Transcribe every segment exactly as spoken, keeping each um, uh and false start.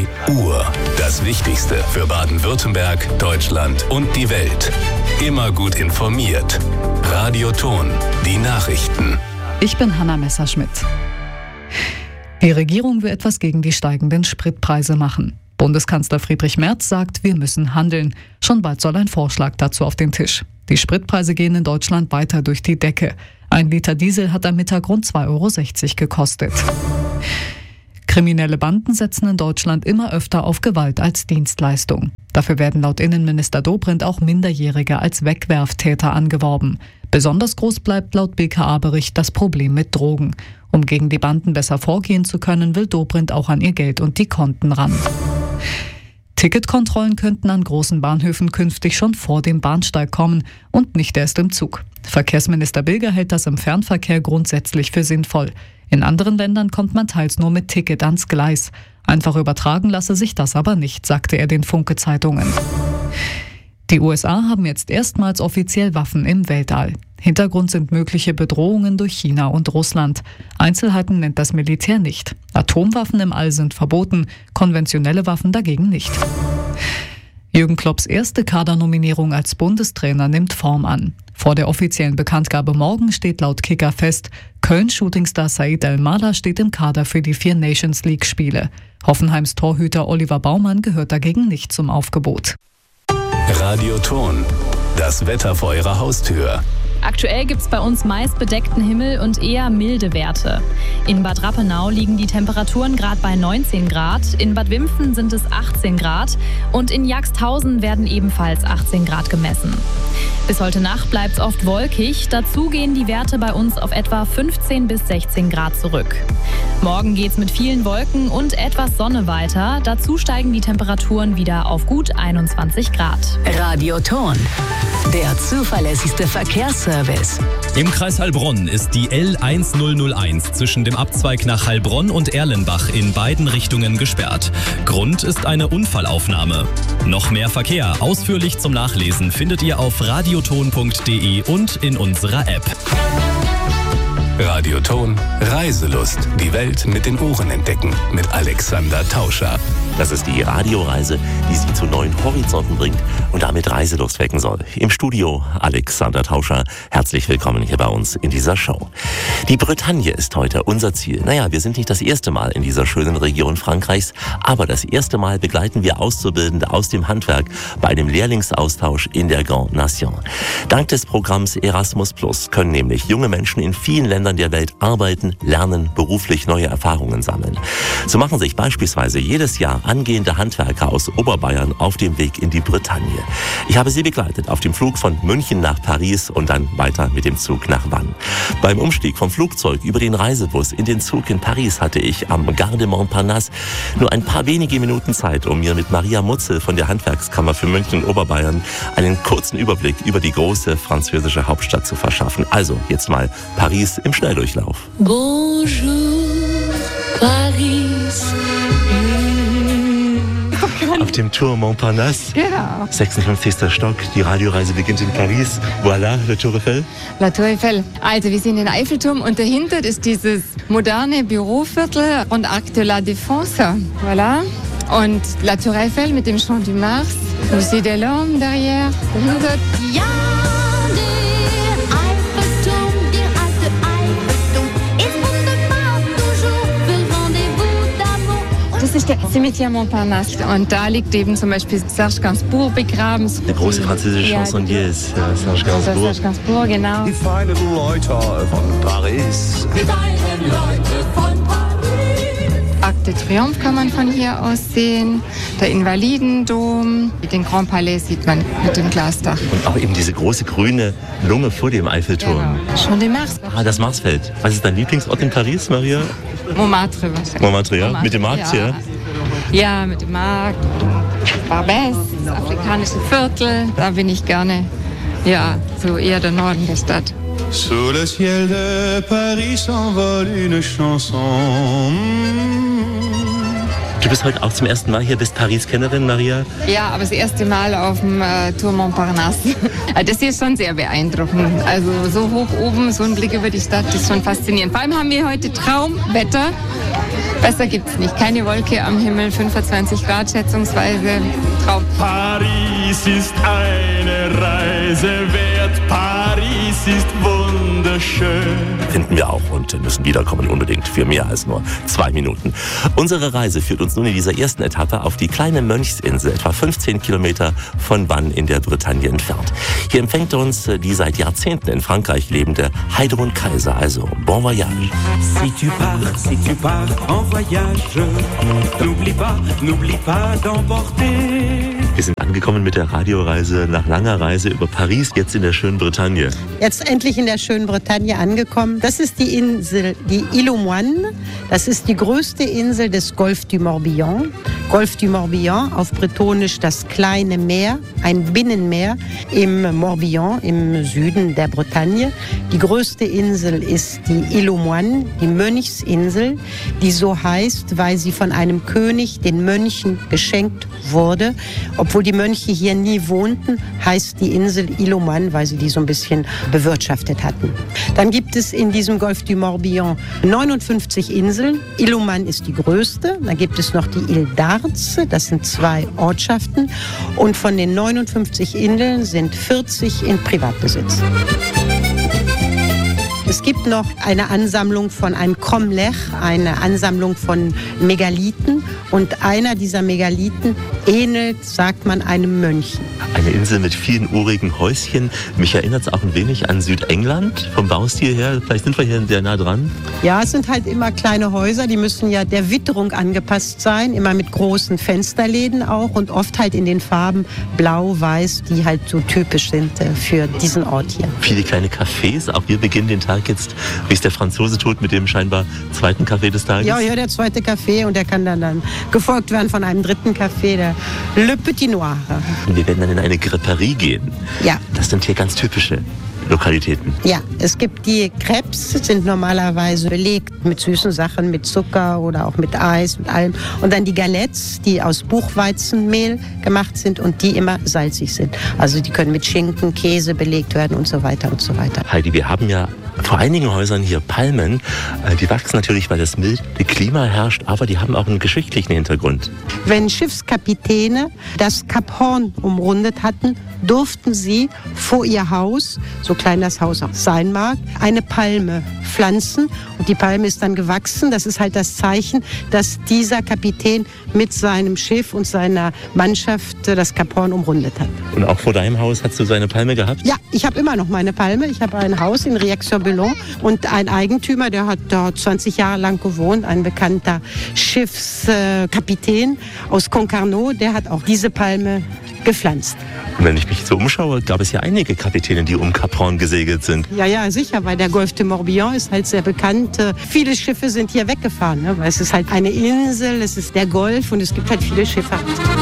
drei Uhr. Das Wichtigste für Baden-Württemberg, Deutschland und die Welt. Immer gut informiert. Radioton, die Nachrichten. Ich bin Hanna Messerschmidt. Die Regierung will etwas gegen die steigenden Spritpreise machen. Bundeskanzler Friedrich Merz sagt, wir müssen handeln. Schon bald soll ein Vorschlag dazu auf den Tisch. Die Spritpreise gehen in Deutschland weiter durch die Decke. Ein Liter Diesel hat am Mittag rund zwei Euro sechzig gekostet. Kriminelle Banden setzen in Deutschland immer öfter auf Gewalt als Dienstleistung. Dafür werden laut Innenminister Dobrindt auch Minderjährige als Wegwerftäter angeworben. Besonders groß bleibt laut B K A-Bericht das Problem mit Drogen. Um gegen die Banden besser vorgehen zu können, will Dobrindt auch an ihr Geld und die Konten ran. Ticketkontrollen könnten an großen Bahnhöfen künftig schon vor dem Bahnsteig kommen und nicht erst im Zug. Verkehrsminister Bilger hält das im Fernverkehr grundsätzlich für sinnvoll. In anderen Ländern kommt man teils nur mit Ticket ans Gleis. Einfach übertragen lasse sich das aber nicht, sagte er den Funke-Zeitungen. Die U S A haben jetzt erstmals offiziell Waffen im Weltall. Hintergrund sind mögliche Bedrohungen durch China und Russland. Einzelheiten nennt das Militär nicht. Atomwaffen im All sind verboten, konventionelle Waffen dagegen nicht. Jürgen Klopps erste Kadernominierung als Bundestrainer nimmt Form an. Vor der offiziellen Bekanntgabe morgen steht laut Kicker fest, Köln-Shootingstar Said El-Mala steht im Kader für die vier Nations League-Spiele. Hoffenheims Torhüter Oliver Baumann gehört dagegen nicht zum Aufgebot. Radioton, das Wetter vor Ihrer Haustür. Aktuell gibt es bei uns meist bedeckten Himmel und eher milde Werte. In Bad Rappenau liegen die Temperaturen gerade bei neunzehn Grad, in Bad Wimpfen sind es achtzehn Grad und in Jagsthausen werden ebenfalls achtzehn Grad gemessen. Bis heute Nacht bleibt es oft wolkig, dazu gehen die Werte bei uns auf etwa fünfzehn bis sechzehn Grad zurück. Morgen geht es mit vielen Wolken und etwas Sonne weiter, dazu steigen die Temperaturen wieder auf gut einundzwanzig Grad. Radioton, der zuverlässigste Verkehrsservice. Im Kreis Heilbronn ist die L eintausendeins zwischen dem Abzweig nach Heilbronn und Erlenbach in beiden Richtungen gesperrt. Grund ist eine Unfallaufnahme. Noch mehr Verkehr ausführlich zum Nachlesen findet ihr auf radioton punkt de und in unserer App. Radioton, Reiselust. Die Welt mit den Ohren entdecken. Mit Alexander Tauscher. Das ist die Radioreise, die Sie zu neuen Horizonten bringt und damit Reiselust wecken soll. Im Studio Alexander Tauscher. Herzlich willkommen hier bei uns in dieser Show. Die Bretagne ist heute unser Ziel. Naja, wir sind nicht das erste Mal in dieser schönen Region Frankreichs, aber das erste Mal begleiten wir Auszubildende aus dem Handwerk bei einem Lehrlingsaustausch in der Grande Nation. Dank des Programms Erasmus Plus können nämlich junge Menschen in vielen Ländern der Welt arbeiten, lernen, beruflich neue Erfahrungen sammeln. So machen sich beispielsweise jedes Jahr angehende Handwerker aus Oberbayern auf dem Weg in die Bretagne. Ich habe sie begleitet auf dem Flug von München nach Paris und dann weiter mit dem Zug nach Vannes. Beim Umstieg vom Flugzeug über den Reisebus in den Zug in Paris hatte ich am Gare de Montparnasse nur ein paar wenige Minuten Zeit, um mir mit Maria Mutzel von der Handwerkskammer für München und Oberbayern einen kurzen Überblick über die große französische Hauptstadt zu verschaffen. Also jetzt mal Paris im Schnelldurchlauf. Bonjour, Paris. Auf dem Tour Montparnasse, Genau. sechsundfünfzigster Stock. Die Radioreise beginnt in Paris. Voilà, le Tour Eiffel. La Tour Eiffel. Also wir sind in Eiffelturm und dahinter ist dieses moderne Büroviertel und Arc de la Défense. Voilà. Und La Tour Eiffel mit dem Champ du Mars. Musée des Lormes derrière. Dahinter. Ja, der Eiffelturm, der alte Eiffelturm ist wunderbar, toujours für Rendezvous d'amour. Das ist der Cimetière Montparnasse. Und da liegt eben zum Beispiel Serge Gainsbourg begraben. Der große französische Chansonnier ist ja, Serge Gainsbourg. Serge Gainsbourg, genau. Die feinen Leute von Paris. Die feinen Leute von Paris. Arc de Triomphe kann man von hier aus sehen. Der Invalidendom. Den Grand Palais sieht man mit dem Glasdach. Und auch eben diese große grüne Lunge vor dem Eiffelturm. Genau. Champ du Mars. Ah, das Marsfeld. Was ist dein Lieblingsort in Paris, Maria? Montmartre wahrscheinlich. Montmartre, ja? Montmartre, Mit dem Markt, ja? ja? Ja, mit dem Markt. Barbès, das afrikanische Viertel. Da bin ich gerne. Ja, so eher der Norden der Stadt. Sous le ciel de Paris s'envole une chanson. Du bist heute auch zum ersten Mal hier, bist Paris-Kennerin, Maria? Ja, aber das erste Mal auf dem äh, Tour Montparnasse. Das hier ist schon sehr beeindruckend. Also so hoch oben, so ein Blick über die Stadt, ist schon faszinierend. Vor allem haben wir heute Traumwetter. Besser gibt's nicht. Keine Wolke am Himmel, fünfundzwanzig Grad schätzungsweise. Traum. Paris ist eine Reise wert, Paris ist wunderschön. Finden wir auch und müssen wiederkommen, unbedingt, für mehr als nur zwei Minuten. Unsere Reise führt uns nun in dieser ersten Etappe auf die kleine Mönchsinsel, etwa fünfzehn Kilometer von Vannes in der Bretagne entfernt. Hier empfängt uns die seit Jahrzehnten in Frankreich lebende Heidrun Kaiser, also bon voyage. Si tu pars, si tu pars en voyage, n'oublie pas, n'oublie pas d'emporter. Wir sind angekommen mit der Radioreise nach langer Reise über Paris, jetzt in der schönen Bretagne. Jetzt endlich in der schönen Bretagne angekommen. Das ist die Insel, die Île aux Moines. Das ist die größte Insel des Golfe du Morbihan. Golfe du Morbihan, auf Bretonisch das kleine Meer, ein Binnenmeer im Morbihan, im Süden der Bretagne. Die größte Insel ist die Île aux Moines, die Mönchsinsel, die so heißt, weil sie von einem König den Mönchen geschenkt wurde. Obwohl die Mönche hier nie wohnten, heißt die Insel Île aux Moines, weil sie die so ein bisschen bewirtschaftet hatten. Dann gibt es in diesem Golfe du Morbihan neunundfünfzig Inseln. Île aux Moines ist die größte. Dann gibt es noch die Île d'Arts, das sind zwei Ortschaften. Und von den neunundfünfzig Inseln sind vierzig in Privatbesitz. Es gibt noch eine Ansammlung von einem Cromlech, eine Ansammlung von Megalithen. Und einer dieser Megalithen ähnelt, sagt man, einem Mönchen. Eine Insel mit vielen urigen Häuschen. Mich erinnert es auch ein wenig an Südengland vom Baustil her. Vielleicht sind wir hier sehr nah dran. Ja, es sind halt immer kleine Häuser. Die müssen ja der Witterung angepasst sein. Immer mit großen Fensterläden auch. Und oft halt in den Farben blau, weiß, die halt so typisch sind für diesen Ort hier. Viele kleine Cafés. Auch wir beginnen den Tag jetzt, wie es der Franzose tut, mit dem scheinbar zweiten Kaffee des Tages. Ja, ja, der zweite Kaffee. Und der kann dann, dann gefolgt werden von einem dritten Kaffee, der Le Petit Noir. Und wir werden dann in eine Creperie gehen. Ja. Das sind hier ganz typische Lokalitäten. Ja, es gibt die Crepes, sind normalerweise belegt mit süßen Sachen, mit Zucker oder auch mit Eis, mit allem. Und dann die Galettes, die aus Buchweizenmehl gemacht sind und die immer salzig sind. Also die können mit Schinken, Käse belegt werden und so weiter und so weiter. Heidi, wir haben ja vor einigen Häusern hier Palmen. Die wachsen natürlich, weil das milde Klima herrscht, aber die haben auch einen geschichtlichen Hintergrund. Wenn Schiffskapitäne das Kap Horn umrundet hatten, durften sie vor ihr Haus, so klein das Haus auch sein mag, eine Palme pflanzen. Und die Palme ist dann gewachsen. Das ist halt das Zeichen, dass dieser Kapitän mit seinem Schiff und seiner Mannschaft das Kap Horn umrundet hat. Und auch vor deinem Haus hast du so eine Palme gehabt? Ja, ich habe immer noch meine Palme. Ich habe ein Haus in Rieux-sur-Bellon und ein Eigentümer, der hat dort zwanzig Jahre lang gewohnt, ein bekannter Schiffskapitän aus Concarneau, der hat auch diese Palme gepflanzt. Und wenn ich mich so umschaue, gab es ja einige Kapitäne, die um Kap Horn gesegelt sind. Ja, ja, sicher, weil der Golfe du Morbihan ist halt sehr bekannt. Viele Schiffe sind hier weggefahren, ne? Weil es ist halt eine Insel, es ist der Golf und es gibt halt viele Schiffe.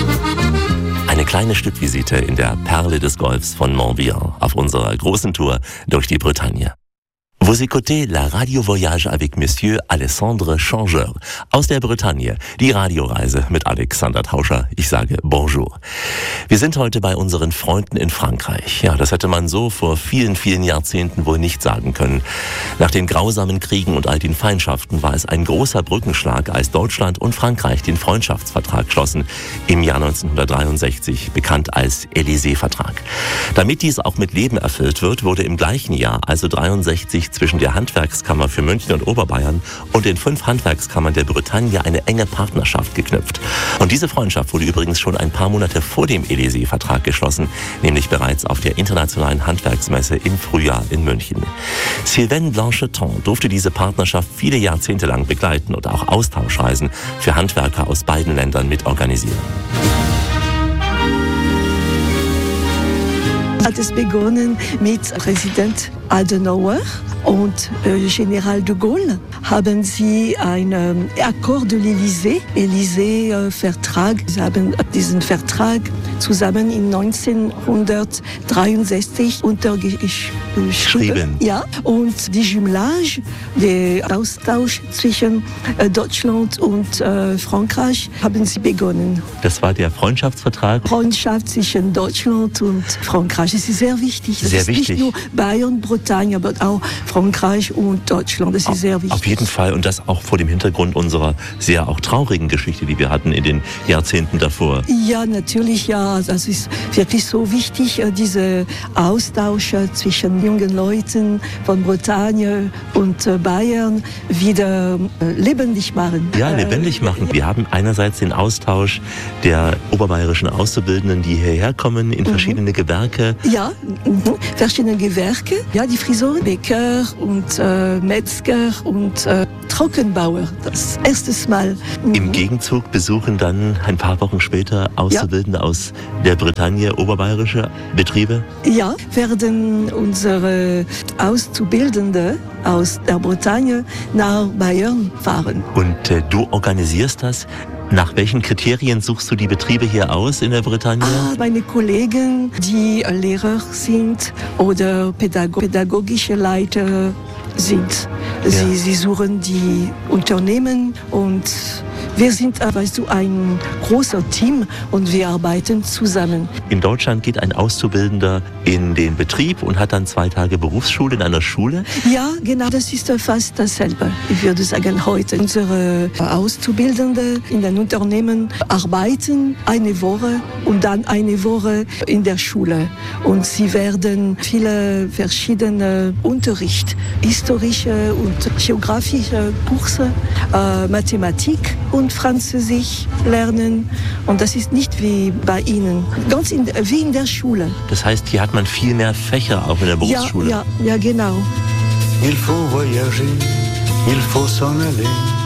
Eine kleine Stückvisite in der Perle des Golfs von Morbihan auf unserer großen Tour durch die Bretagne. Vous écoutez la Radio Voyage avec Monsieur Alessandre Changeur aus der Bretagne. Die Radioreise mit Alexander Tauscher. Ich sage Bonjour. Wir sind heute bei unseren Freunden in Frankreich. Ja, das hätte man so vor vielen, vielen Jahrzehnten wohl nicht sagen können. Nach den grausamen Kriegen und all den Feindschaften war es ein großer Brückenschlag, als Deutschland und Frankreich den Freundschaftsvertrag schlossen im Jahr neunzehnhundertdreiundsechzig, bekannt als Élysée-Vertrag. Damit dies auch mit Leben erfüllt wird, wurde im gleichen Jahr, also dreiundsechzig, zwischen der Handwerkskammer für München und Oberbayern und den fünf Handwerkskammern der Bretagne eine enge Partnerschaft geknüpft. Und diese Freundschaft wurde übrigens schon ein paar Monate vor dem Élysée-Vertrag geschlossen, nämlich bereits auf der internationalen Handwerksmesse im Frühjahr in München. Sylvain Blancheton durfte diese Partnerschaft viele Jahrzehnte lang begleiten und auch Austauschreisen für Handwerker aus beiden Ländern mitorganisieren. Hat es begonnen mit Präsident Adenauer und äh, General de Gaulle. Haben sie einen äh, Accord de l'Élysée, Élysée-Vertrag. Sie haben diesen Vertrag zusammen in neunzehnhundertdreiundsechzig untergeschrieben. Ja, und die Jumelage, der Austausch zwischen äh, Deutschland und äh, Frankreich haben sie begonnen. Das war der Freundschaftsvertrag? Freundschaft zwischen Deutschland und Frankreich. Das ist sehr wichtig. Das sehr ist wichtig. Nicht nur Bayern, Bretagne, Bretagne, aber auch Frankreich und Deutschland. Das ist sehr wichtig. Auf jeden Fall, und das auch vor dem Hintergrund unserer sehr auch traurigen Geschichte, die wir hatten in den Jahrzehnten davor. Ja, natürlich, ja. Das ist wirklich so wichtig, diese Austausche zwischen jungen Leuten von Bretagne und Bayern wieder lebendig machen. Ja, lebendig machen. Wir haben einerseits den Austausch der oberbayerischen Auszubildenden, die hierher kommen in verschiedene mhm. Gewerke. Ja, mhm. verschiedene Gewerke. Ja, die Friseure, Bäcker und äh, Metzger und äh, Trockenbauer. Das erste Mal. Mhm. Im Gegenzug besuchen dann ein paar Wochen später Auszubildende ja. aus der Bretagne oberbayerische Betriebe? Ja, werden unsere Auszubildende aus der Bretagne nach Bayern fahren. Und äh, du organisierst das? Nach welchen Kriterien suchst du die Betriebe hier aus in der Bretagne? Ah, meine Kollegen, die Lehrer sind oder Pädago- pädagogische Leiter sind. Ja. Sie, sie suchen die Unternehmen und wir sind, weißt du, ein großer Team und wir arbeiten zusammen. In Deutschland geht ein Auszubildender in den Betrieb und hat dann zwei Tage Berufsschule in einer Schule? Ja, genau, das ist fast dasselbe. Ich würde sagen, heute. Unsere Auszubildende in den Unternehmen arbeiten eine Woche und dann eine Woche in der Schule. Und sie werden viele verschiedene Unterricht, historische und geografische Kurse, äh, Mathematik und Französisch lernen. Und das ist nicht wie bei Ihnen, ganz in, wie in der Schule. Das heißt, hier hat man viel mehr Fächer auch in der Berufsschule. Ja, ja, ja, genau. Il faut voyager, il faut s'en aller,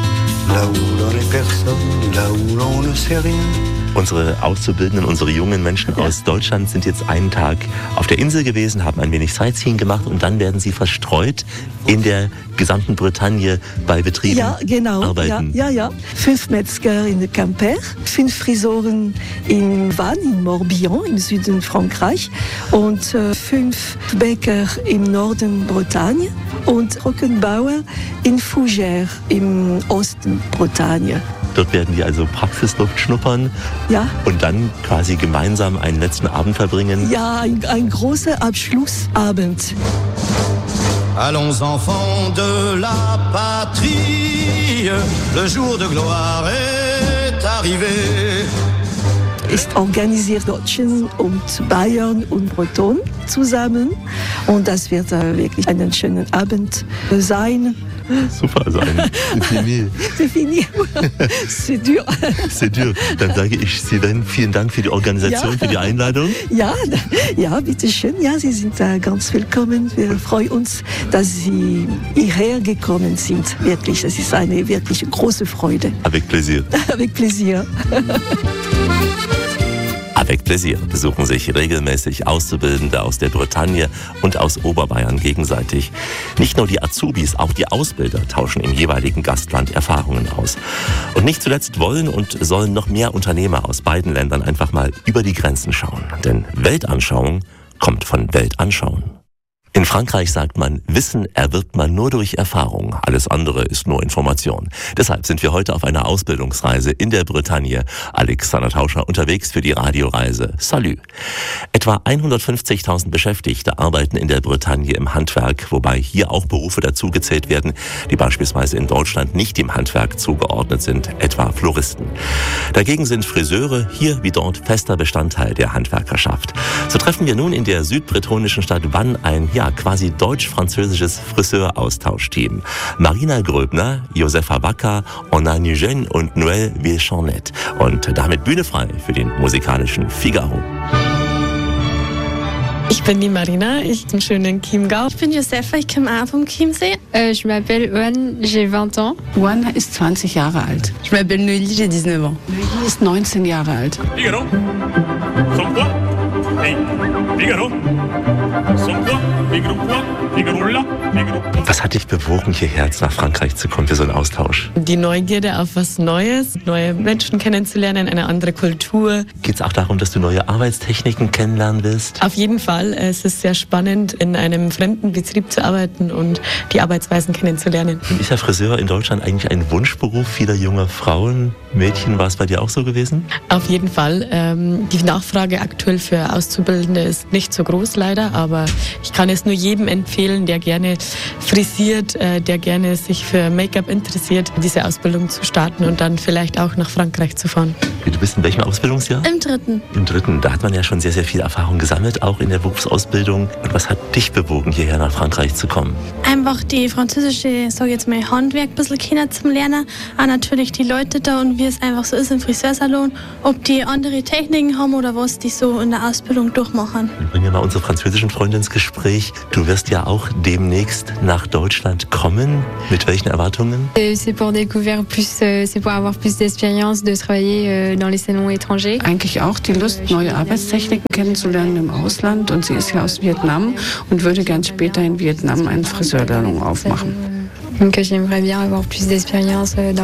là où l'on est personne, là où l'on ne sait rien. Unsere Auszubildenden, unsere jungen Menschen ja. aus Deutschland sind jetzt einen Tag auf der Insel gewesen, haben ein wenig Sightseeing gemacht und dann werden sie verstreut in der gesamten Bretagne bei Betrieben ja, genau. arbeiten. Ja, ja, ja. Fünf Metzger in Quimper, fünf Frisoren in Vannes, in Morbihan, im Süden Frankreich und äh, fünf Bäcker im Norden Bretagne und Trockenbauer in Fougères im Osten Bretagne. Dort werden wir also Praxisluft schnuppern ja. und dann quasi gemeinsam einen letzten Abend verbringen. Ja, ein, ein großer Abschlussabend. Allons enfants de la patrie, le jour de gloire est arrivé. Ist organisiert Deutschen und Bayern und Breton zusammen und das wird äh, wirklich einen schönen Abend sein. Super sein. C'est fini. C'est fini. C'est dur. C'est dur. Dann sage ich, Sylvain, vielen Dank für die Organisation, ja. für die Einladung. Ja, ja, bitteschön. Ja, Sie sind äh, ganz willkommen. Wir freuen uns, dass Sie hierher gekommen sind. Wirklich, das ist eine wirklich große Freude. Avec plaisir. Avec plaisir. Avec Plaisir besuchen sich regelmäßig Auszubildende aus der Bretagne und aus Oberbayern gegenseitig. Nicht nur die Azubis, auch die Ausbilder tauschen im jeweiligen Gastland Erfahrungen aus. Und nicht zuletzt wollen und sollen noch mehr Unternehmer aus beiden Ländern einfach mal über die Grenzen schauen. Denn Weltanschauung kommt von Weltanschauen. In Frankreich sagt man, Wissen erwirbt man nur durch Erfahrung. Alles andere ist nur Information. Deshalb sind wir heute auf einer Ausbildungsreise in der Bretagne. Alexander Tauscher unterwegs für die Radioreise. Salut! Etwa hundertfünfzigtausend Beschäftigte arbeiten in der Bretagne im Handwerk, wobei hier auch Berufe dazugezählt werden, die beispielsweise in Deutschland nicht dem Handwerk zugeordnet sind, etwa Floristen. Dagegen sind Friseure hier wie dort fester Bestandteil der Handwerkerschaft. So treffen wir nun in der südbretonischen Stadt Vannes ein, ja, quasi deutsch-französisches Friseur-Austauschteam. Marina Gröbner, Josefa Wacker, Ona Nugent und Noël Villecharnet. Und damit Bühne frei für den musikalischen Figaro. Ich bin die Marina, ich bin schön in Chiemgau. Ich bin Josefa, ich komme auch vom Chiemsee. Euh, je m'appelle Owen, j'ai vingt ans. Owen ist zwanzig Jahre alt. Je m'appelle Neuilly, j'ai dix-neuf ans. Neuilly ist neunzehn Jahre alt. Figaro, sans quoi? Hey, Figaro, sans quoi? Figaro quoi? Figaro là? Figaro quoi? Was hat dich bewogen, hierher nach Frankreich zu kommen für so einen Austausch? Die Neugierde auf was Neues, neue Menschen kennenzulernen, eine andere Kultur. Geht es auch darum, dass du neue Arbeitstechniken kennenlernen willst? Auf jeden Fall. Es ist sehr spannend, in einem fremden Betrieb zu arbeiten und die Arbeitsweisen kennenzulernen. Ist der Friseur in Deutschland eigentlich ein Wunschberuf vieler junger Frauen? Mädchen, war es bei dir auch so gewesen? Auf jeden Fall. Die Nachfrage aktuell für Aus Auszubildende ist nicht so groß leider, aber ich kann es nur jedem empfehlen, der gerne frisiert, äh, der gerne sich für Make-up interessiert, diese Ausbildung zu starten und dann vielleicht auch nach Frankreich zu fahren. Du bist in welchem Ausbildungsjahr? Im dritten. Im dritten. Da hat man ja schon sehr, sehr viel Erfahrung gesammelt, auch in der Berufsausbildung. Und was hat dich bewogen, hierher nach Frankreich zu kommen? Einfach die französische, sag ich jetzt mal, Handwerk ein bisschen kennen zum Lernen. Auch natürlich die Leute da und wie es einfach so ist im Friseursalon. Ob die andere Techniken haben oder was die so in der Ausbildung durchmachen. Bringen wir mal unsere französischen Freunde ins Gespräch. Du wirst ja auch demnächst nach Deutschland kommen. Mit welchen Erwartungen? C'est pour découvrir plus, c'est pour avoir plus d'expérience de travailler dans les salons étrangers. Eigentlich auch die Lust, neue Arbeitstechniken kennenzulernen im Ausland. Und sie ist ja aus Vietnam und würde gern später in Vietnam eine Friseursalon aufmachen. Donc j'aimerais bien avoir plus d'expérience dans